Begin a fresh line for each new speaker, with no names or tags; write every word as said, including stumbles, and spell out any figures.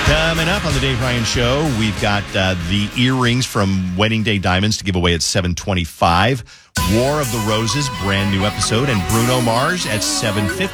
Coming up on the Dave Ryan Show, we've got uh, the earrings from Wedding Day Diamonds to give away at seven twenty-five. War of the Roses, brand new episode, and Bruno Mars at seven fifty.